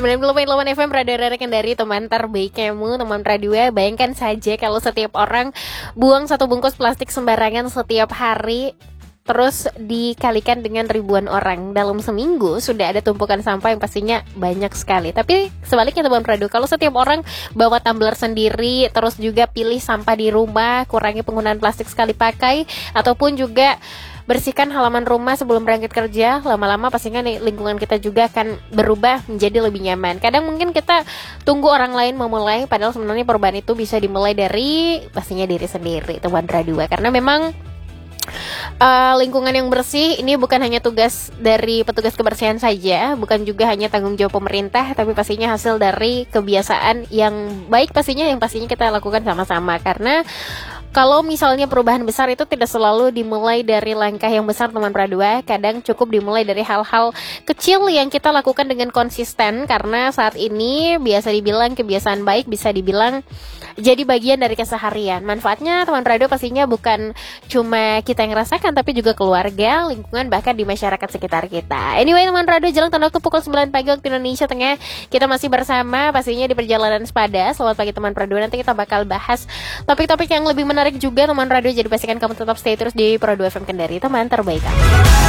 90,8 FM Radio Rara Kendari, teman terbaik kamu, teman radio. Bayangkan saja kalau setiap orang buang satu bungkus plastik sembarangan setiap hari, terus dikalikan dengan ribuan orang. Dalam seminggu sudah ada tumpukan sampah yang pastinya banyak sekali. Tapi sebaliknya teman radio, kalau setiap orang bawa tumbler sendiri, terus juga pilih sampah di rumah, kurangi penggunaan plastik sekali pakai, ataupun juga bersihkan halaman rumah sebelum berangkat kerja, lama-lama pastinya lingkungan kita juga akan berubah menjadi lebih nyaman. Kadang mungkin kita tunggu orang lain memulai, padahal sebenarnya perubahan itu bisa dimulai dari pastinya diri sendiri, teman radio. Karena memang lingkungan yang bersih ini bukan hanya tugas dari petugas kebersihan saja, bukan juga hanya tanggung jawab pemerintah, tapi pastinya hasil dari kebiasaan yang baik pastinya, yang pastinya kita lakukan sama-sama. Karena kalau misalnya perubahan besar itu tidak selalu dimulai dari langkah yang besar teman pradua, kadang cukup dimulai dari hal-hal kecil yang kita lakukan dengan konsisten. Karena saat ini biasa dibilang kebiasaan baik bisa dibilang jadi bagian dari keseharian. Manfaatnya teman pradua pastinya bukan cuma kita yang rasakan, tapi juga keluarga, lingkungan, bahkan di masyarakat sekitar kita. Anyway teman pradua, jelang tanda waktu pukul 9 pagi waktu Indonesia Tengah, kita masih bersama pastinya di perjalanan sepada. Selamat pagi teman pradua, nanti kita bakal bahas topik-topik yang lebih menarik juga teman radio, jadi pastikan kamu tetap stay terus di Pro 2 FM Kendari, teman terbaik.